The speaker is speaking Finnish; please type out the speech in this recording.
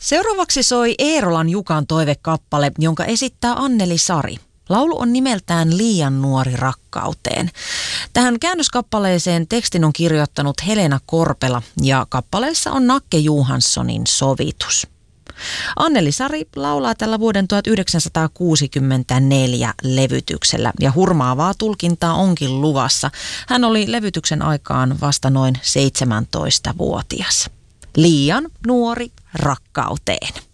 Seuraavaksi soi Eerolan Jukan toivekappale, jonka esittää Anneli Sari. Laulu on nimeltään Liian nuori rakkauteen. Tähän käännöskappaleeseen tekstin on kirjoittanut Helena Korpela ja kappaleessa on Nakke Johanssonin sovitus. Anneli Sari laulaa tällä vuoden 1964 levytyksellä ja hurmaavaa tulkintaa onkin luvassa. Hän oli levytyksen aikaan vasta noin 17-vuotias. Liian nuori rakkauteen.